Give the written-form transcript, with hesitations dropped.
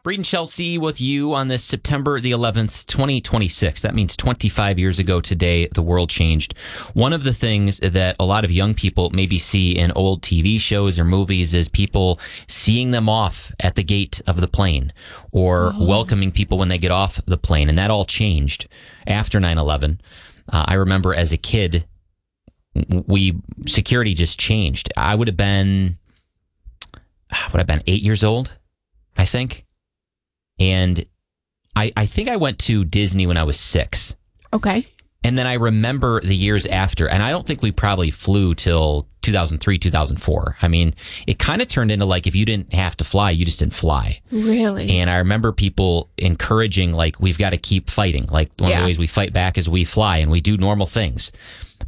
Breeden Chelsea with you on this September the 11th, 2026. That means 25 years ago today, the world changed. One of the things that a lot of young people maybe see in old TV shows or movies is people seeing them off at the gate of the plane or welcoming people when they get off the plane. And that all changed after 9/11. I remember as a kid, security just changed. I would have been 8 years old, I think. And I think I went to Disney when I was 6. Okay. And then I remember the years after, and I don't think we probably flew till 2003, 2004. I mean, it kind of turned into like if you didn't have to fly, you just didn't fly. Really? And I remember people encouraging, like, we've got to keep fighting. Like, one of the ways we fight back is we fly and we do normal things.